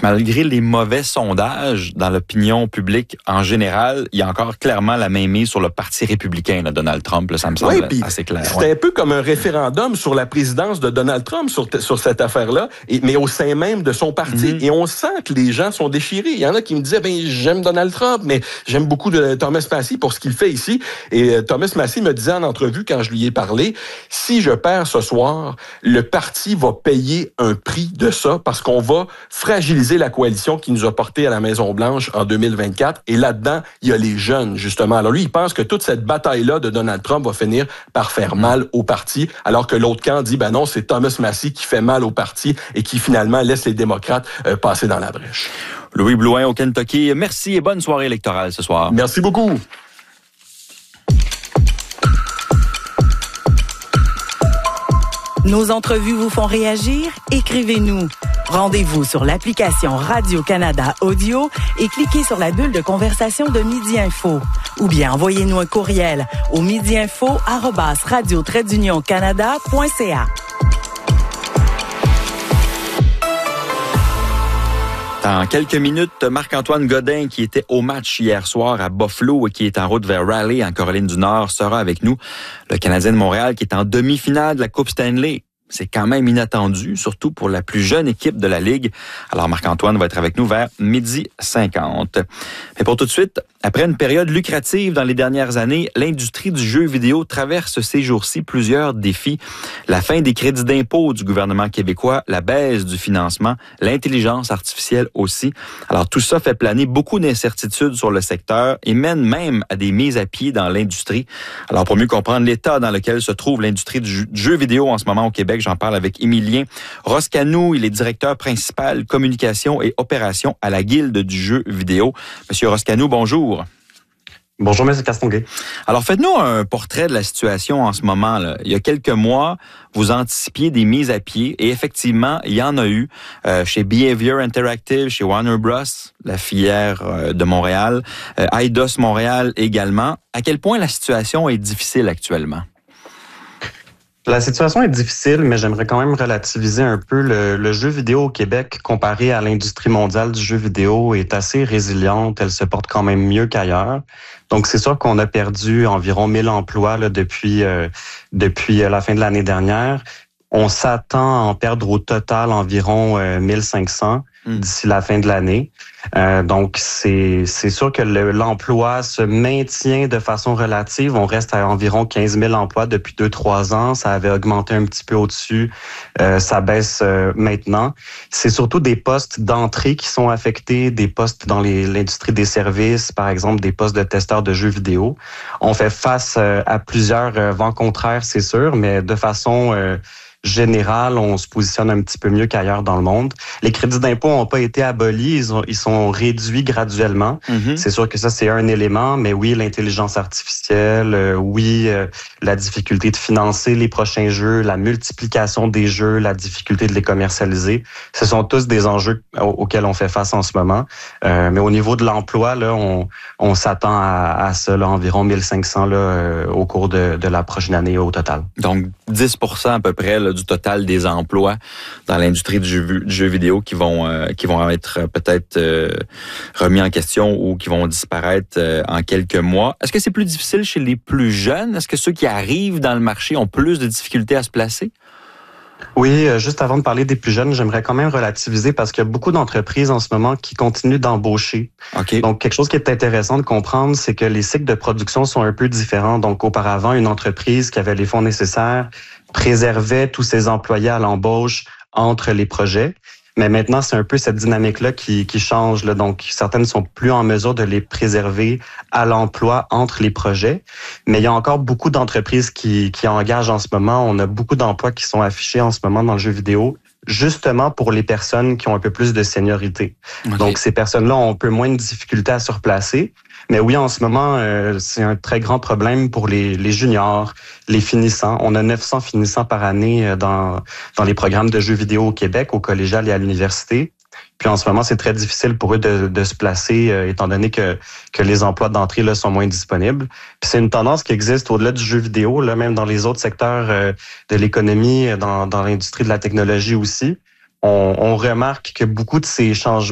malgré les mauvais sondages dans l'opinion publique en général, il y a encore clairement la main mise sur le Parti républicain, là, Donald Trump. Là, ça me semble assez clair. C'était un peu comme un référendum sur la présidence de Donald Trump sur cette affaire-là, mais au sein même de son parti. Et on sent que les gens sont déchirés. Il y en a qui me disaient, j'aime Donald Trump, mais j'aime beaucoup Thomas Massie pour ce qu'il fait ici. Et Thomas Massie me disait en entrevue, quand je lui ai parlé, si je perds ce soir, le parti va payer un prix de ça parce qu'on va fragiliser la coalition qui nous a portés à la Maison-Blanche en 2024. Et là-dedans, il y a les jeunes, justement. Alors lui, il pense que toute cette bataille-là de Donald Trump va finir par faire mal au parti, alors que l'autre camp dit, non, c'est Thomas Massie qui fait mal au parti et qui finalement laisse les démocrates passer dans la brèche. Louis Blouin au Kentucky, merci et bonne soirée électorale ce soir. Merci beaucoup. Nos entrevues vous font réagir? Écrivez-nous. Rendez-vous sur l'application Radio-Canada Audio et cliquez sur la bulle de conversation de Midi Info. Ou bien envoyez-nous un courriel au midiinfo@radio-canada.ca. Dans quelques minutes, Marc-Antoine Godin, qui était au match hier soir à Buffalo et qui est en route vers Raleigh, en Caroline du Nord, sera avec nous. Le Canadien de Montréal, qui est en demi-finale de la Coupe Stanley. C'est quand même inattendu, surtout pour la plus jeune équipe de la Ligue. Alors, Marc-Antoine va être avec nous vers 12h50. Mais pour tout de suite, après une période lucrative dans les dernières années, l'industrie du jeu vidéo traverse ces jours-ci plusieurs défis. La fin des crédits d'impôt du gouvernement québécois, la baisse du financement, l'intelligence artificielle aussi. Alors, tout ça fait planer beaucoup d'incertitudes sur le secteur et mène même à des mises à pied dans l'industrie. Alors, pour mieux comprendre l'état dans lequel se trouve l'industrie du jeu vidéo en ce moment au Québec, j'en parle avec Émilien Roscanou. Il est directeur principal communication et opération à la Guilde du jeu vidéo. Monsieur Roscanou, bonjour. Bonjour, M. Castonguay. Alors, faites-nous un portrait de la situation en ce moment, là. Il y a quelques mois, vous anticipiez des mises à pied et effectivement, il y en a eu chez Behavior Interactive, chez Warner Bros, la filière de Montréal, Eidos Montréal également. À quel point la situation est difficile actuellement? La situation est difficile, mais j'aimerais quand même relativiser un peu. Le jeu vidéo au Québec, comparé à l'industrie mondiale du jeu vidéo, est assez résiliente. Elle se porte quand même mieux qu'ailleurs. Donc, c'est sûr qu'on a perdu environ 1000 emplois là, depuis la fin de l'année dernière. On s'attend à en perdre au total environ 1500 d'ici la fin de l'année. Donc, c'est sûr que l'emploi se maintient de façon relative. On reste à environ 15 000 emplois depuis 2-3 ans. Ça avait augmenté un petit peu au-dessus. Ça baisse maintenant. C'est surtout des postes d'entrée qui sont affectés, des postes dans l'industrie des services, par exemple des postes de testeurs de jeux vidéo. On fait face à plusieurs vents contraires, c'est sûr, mais de façon général, on se positionne un petit peu mieux qu'ailleurs dans le monde. Les crédits d'impôt n'ont pas été abolis, ils sont réduits graduellement. C'est sûr que ça, c'est un élément, mais oui, l'intelligence artificielle, la difficulté de financer les prochains jeux, la multiplication des jeux, la difficulté de les commercialiser, ce sont tous des enjeux auxquels on fait face en ce moment. Mais au niveau de l'emploi, là, on s'attend à ça, là, environ 1500 là, au cours de la prochaine année au total. Donc, 10% à peu près là, du total des emplois dans l'industrie du jeu vidéo qui vont être peut-être remis en question ou qui vont disparaître en quelques mois. Est-ce que c'est plus difficile chez les plus jeunes? Est-ce que ceux qui arrivent dans le marché ont plus de difficultés à se placer? Oui, juste avant de parler des plus jeunes, j'aimerais quand même relativiser parce qu'il y a beaucoup d'entreprises en ce moment qui continuent d'embaucher. Okay. Donc, quelque chose qui est intéressant de comprendre, c'est que les cycles de production sont un peu différents. Donc, auparavant, une entreprise qui avait les fonds nécessaires préservait tous ses employés à l'embauche entre les projets. Mais maintenant, c'est un peu cette dynamique-là qui change. Là. Donc, certaines ne sont plus en mesure de les préserver à l'emploi entre les projets. Mais il y a encore beaucoup d'entreprises qui engagent en ce moment. On a beaucoup d'emplois qui sont affichés en ce moment dans le jeu vidéo, justement pour les personnes qui ont un peu plus de seniorité. Okay. Donc, ces personnes-là ont un peu moins de difficultés à se replacer. Mais oui, en ce moment, c'est un très grand problème pour les juniors, les finissants. On a 900 finissants par année dans les programmes de jeux vidéo au Québec, au collégial et à l'université. Puis en ce moment, c'est très difficile pour eux de se placer, étant donné que les emplois d'entrée là sont moins disponibles. Puis c'est une tendance qui existe au-delà du jeu vidéo, là, même dans les autres secteurs de l'économie, dans l'industrie de la technologie aussi. On remarque que beaucoup de ces changements